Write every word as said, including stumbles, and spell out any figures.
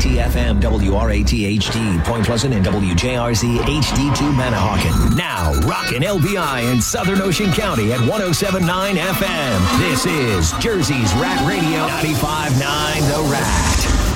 T F M, W R A T H D, Point Pleasant, and W J R Z H D two Manahawkin. Now, rockin' L B I in Southern Ocean County at one oh seven point nine F M. This is Jersey's Rat Radio, ninety-five point nine The Rat.